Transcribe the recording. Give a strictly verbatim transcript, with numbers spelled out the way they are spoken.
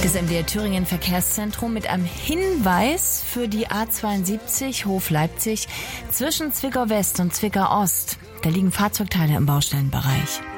Das M D R Thüringen Verkehrszentrum mit einem Hinweis für die A zweiundsiebzig Hof Leipzig zwischen Zwickau West und Zwickau Ost. Da liegen Fahrzeugteile im Baustellenbereich.